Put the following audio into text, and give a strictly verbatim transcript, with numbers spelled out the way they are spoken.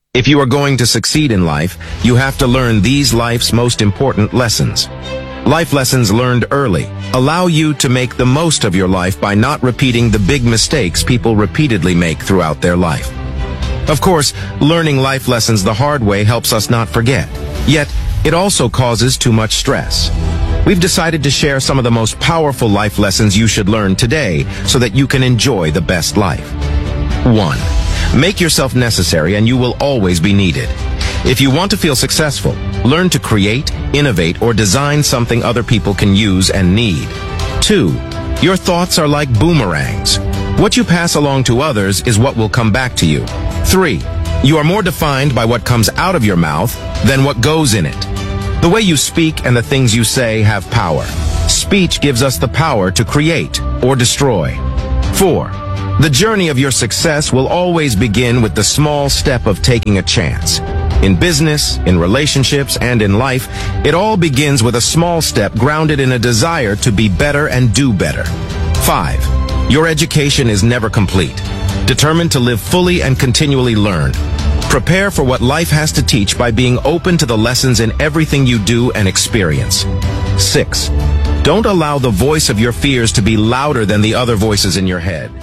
If you are going to succeed in life, you have to learn these life's most important lessons. Life lessons learned early allow you to make the most of your life by not repeating the big mistakes people repeatedly make throughout their life. Of course, learning life lessons the hard way helps us not forget. Yet, it also causes too much stress. We've decided to share some of the most powerful life lessons you should learn today so that you can enjoy the best life. one. Make yourself necessary and you will always be needed. If you want to feel successful, learn to create, innovate, or design something other people can use and need. two. Your thoughts are like boomerangs. What you pass along to others is what will come back to you. three. You are more defined by what comes out of your mouth than what goes in it. The way you speak and the things you say have power. Speech gives us the power to create or destroy. four. The journey of your success will always begin with the small step of taking a chance. In business, in relationships, and in life, it all begins with a small step grounded in a desire to be better and do better. five. Your education is never complete. Determined to live fully and continually learn. Prepare for what life has to teach by being open to the lessons in everything you do and experience. six. Don't allow the voice of your fears to be louder than the other voices in your head.